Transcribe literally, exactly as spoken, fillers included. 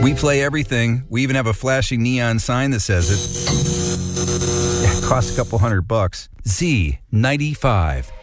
We play everything. We even have a flashing neon sign that says it. Yeah, it costs a couple hundred bucks. Z ninety-five.